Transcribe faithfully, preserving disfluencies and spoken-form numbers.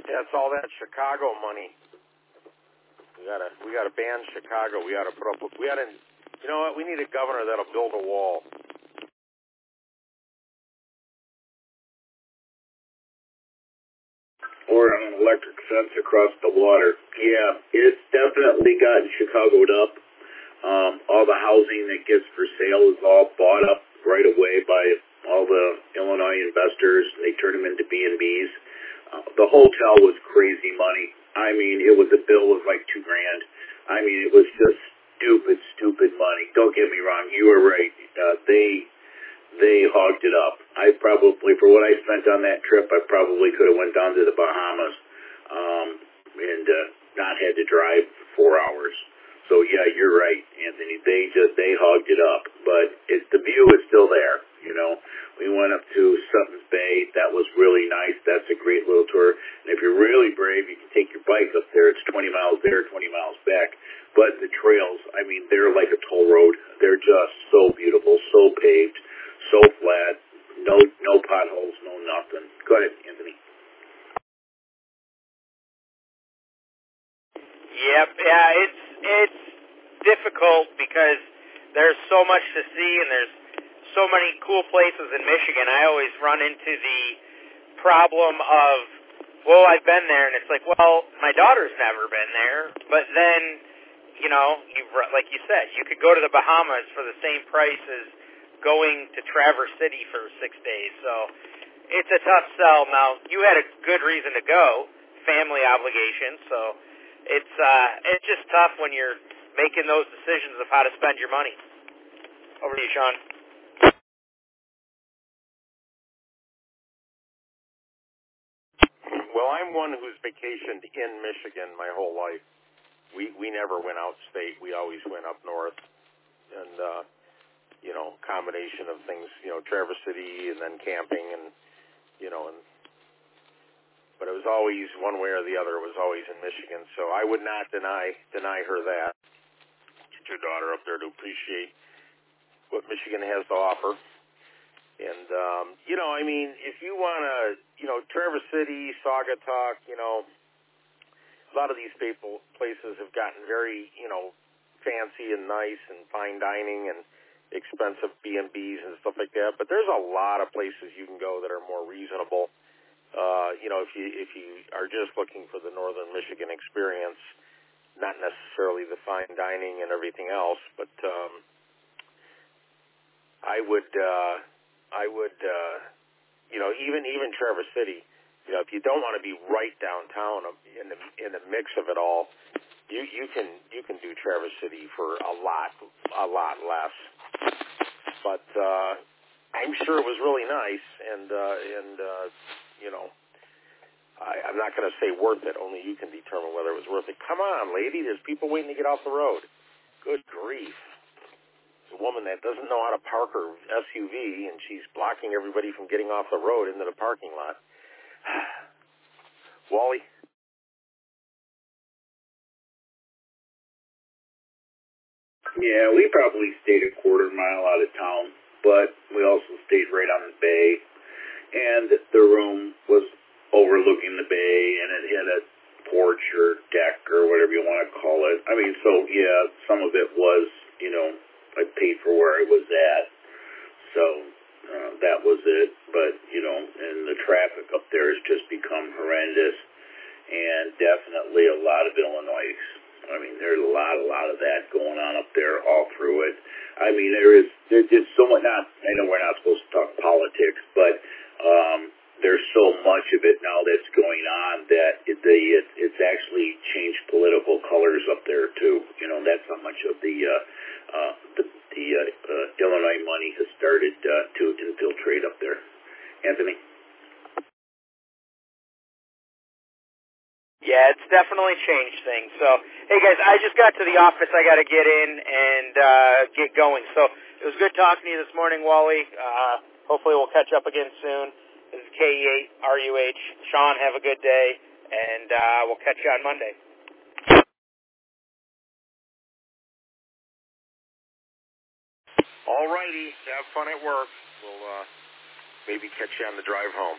Yeah, it's all that Chicago money. We gotta, we gotta ban Chicago. We gotta put up. We gotta. You know what? We need a governor that'll build a wall. Or an electric fence across the water. Yeah, it's definitely gotten Chicago'd up. Um, all the housing that gets for sale is all bought up right away by all the Illinois investors. They turn them into B and Bs. Uh, the hotel was crazy money. I mean, it was a bill of like two grand. I mean, it was just stupid, stupid money. Don't get me wrong. You were right. Uh, they they hogged it up. I probably, for what I spent on that trip, I probably could have went down to the Bahamas um, and uh, not had to drive four hours. So yeah, you're right, Anthony. They just they hogged it up, but it, the view is still there. You know, we went up to Sutton's Bay. That was really nice. That's a great little tour. And if you're really brave, you can take your bike up there. It's twenty miles there, twenty miles back. But the trails, I mean, they're like a toll road. They're just so beautiful, so paved, so flat. No, no potholes, no nothing. Go ahead, Anthony. Yep. Yeah, it's it's difficult because there's so much to see and there's so many cool places in Michigan. I always run into the problem of, well, I've been there, and it's like, well, my daughter's never been there, but then, you know, you like you said, you could go to the Bahamas for the same price as going to Traverse City for six days. So it's a tough sell. Now, you had a good reason to go, family obligations, so it's uh, it's just tough when you're making those decisions of how to spend your money. Over to you, Sean. Well, I'm one who's vacationed in Michigan my whole life. We we never went out state. We always went up north, and uh, you know, combination of things. You know, Traverse City and then camping, and you know, and but it was always one way or the other. It was always in Michigan. So I would not deny deny her that. Get your daughter up there to appreciate what Michigan has to offer. And, um, you know, I mean, if you want to, you know, Traverse City, Saugatuck, you know, a lot of these people, places have gotten very, you know, fancy and nice and fine dining and expensive B and Bs and stuff like that. But there's a lot of places you can go that are more reasonable. Uh, you know, if you if you are just looking for the northern Michigan experience, not necessarily the fine dining and everything else, but um, I would... Uh, I would, uh, you know, even even Traverse City, you know, if you don't want to be right downtown in the in the mix of it all, you you can you can do Traverse City for a lot a lot less. But uh, I'm sure it was really nice, and uh, and uh, you know, I, I'm not going to say worth it. Only you can determine whether it was worth it. Come on, lady, there's people waiting to get off the road. Good grief. A woman that doesn't know how to park her S U V, and she's blocking everybody from getting off the road into the parking lot. Wally? Yeah, we probably stayed a quarter mile out of town, but we also stayed right on the bay, and the room was overlooking the bay, and it had a porch or deck or whatever you want to call it. I mean, so, yeah, some of it was, you know, I paid for where I was at, so uh, that was it. But, you know, and the traffic up there has just become horrendous, and definitely a lot of Illinois. I mean, there's a lot, a lot of that going on up there all through it. I mean, there is, there's just so much, not, I know we're not supposed to talk politics, but um, there's so much of it now that's going on that it, the, it, it's actually changed political colors up there, too. You know, that's how much of the, uh, uh, the, the uh, uh, Illinois money has started uh, to infiltrate up there. Anthony? Yeah, it's definitely changed things. So, hey guys, I just got to the office. I got to get in and uh, get going. So it was good talking to you this morning, Wally. Uh, hopefully we'll catch up again soon. This is K E eight R U H. Sean, have a good day, and uh, we'll catch you on Monday. All righty. Have fun at work. We'll uh, maybe catch you on the drive home.